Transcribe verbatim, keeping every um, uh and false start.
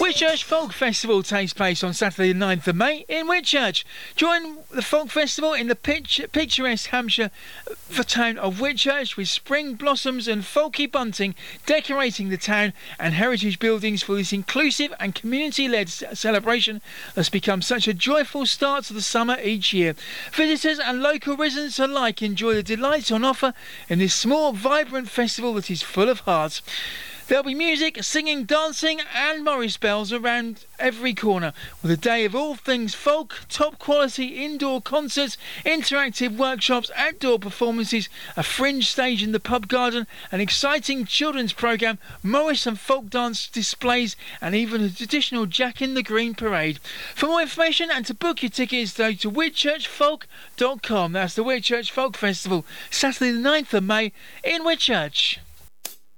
Whitchurch Folk Festival takes place on Saturday the ninth of May in Whitchurch. Join the Folk Festival in the pitch, picturesque Hampshire for town of Whitchurch with spring blossoms and folky bunting decorating the town and heritage buildings for this inclusive and community-led celebration that's become such a joyful start to the summer each year. Visitors and local residents alike enjoy the delights on offer in this small, vibrant festival that is full of heart. There'll be music, singing, dancing and Morris bells around every corner, with a day of all things folk, top quality indoor concerts, interactive workshops, outdoor performances, a fringe stage in the pub garden, an exciting children's programme, Morris and folk dance displays and even a traditional Jack in the Green parade. For more information and to book your tickets, go to whitchurch folk dot com. That's the Whitchurch Folk Festival, Saturday the ninth of May in Whitchurch.